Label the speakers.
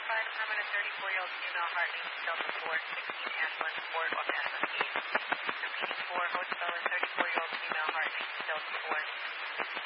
Speaker 1: fire department, a 34-year-old female heart needs Delta 4, 16 ambulance.